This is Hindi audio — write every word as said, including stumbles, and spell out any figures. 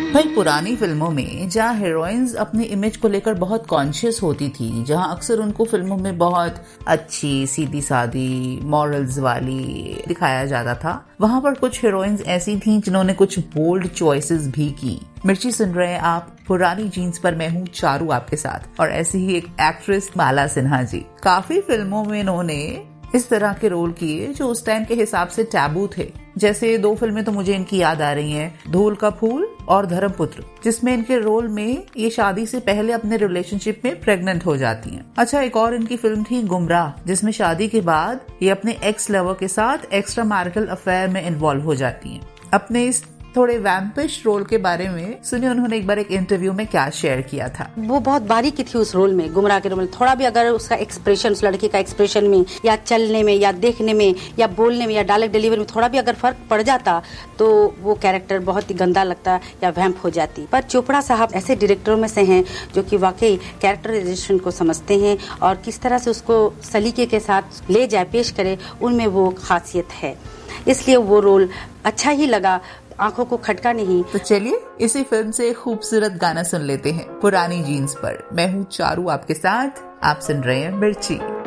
भाई पुरानी फिल्मों में जहाँ हीरोइंस अपनी इमेज को लेकर बहुत कॉन्शियस होती थी, जहाँ अक्सर उनको फिल्मों में बहुत अच्छी सीधी सादी मॉरल्स वाली दिखाया जाता था, वहाँ पर कुछ हीरोइंस ऐसी थीं जिन्होंने कुछ बोल्ड चॉइसेस भी की। मिर्ची सुन रहे हैं आप पुरानी जीन्स पर, मैं हूँ चारू आपके साथ, और ऐसी ही एक एक्ट्रेस माला सिन्हा जी। काफी फिल्मों में इन्होंने इस तरह के रोल किए जो उस टाइम के हिसाब से टैबू थे। जैसे दो फिल्में तो मुझे इनकी याद आ रही हैं, धूल का फूल और धर्मपुत्र, जिसमें इनके रोल में ये शादी से पहले अपने रिलेशनशिप में प्रेग्नेंट हो जाती हैं। अच्छा, एक और इनकी फिल्म थी गुमराह, जिसमें शादी के बाद ये अपने एक्स लवर के साथ एक्स्ट्रा मैरिटल अफेयर में इन्वॉल्व हो जाती हैं। अपने इस थोड़े वैम्पिश रोल के बारे में सुनिए उन्होंने एक बार एक इंटरव्यू में क्या शेयर किया था। वो बहुत बारीकी थी उस रोल में, गुमराह के रोल में। थोड़ा भी अगर उसका एक्सप्रेशन, उस लड़की का एक्सप्रेशन में या चलने में या देखने में या बोलने में या डायलॉग डिलीवरी में थोड़ा भी अगर फर्क पड़ जाता तो वो कैरेक्टर बहुत ही गंदा लगता या वैम्प हो जाती। पर चोपड़ा साहब ऐसे डायरेक्टरों में से हैं जो कि वाकई कैरेक्टराइजेशन को समझते हैं और किस तरह से उसको सलीके के साथ ले जाए, पेश करे, उनमें वो खासियत है। इसलिए वो रोल अच्छा ही लगा, आंखों को खटका नहीं। तो चलिए इसी फिल्म से खूबसूरत गाना सुन लेते हैं, पुरानी जीन्स पर। मैं हूँ चारू आपके साथ, आप सुन रहे हैं मिर्ची।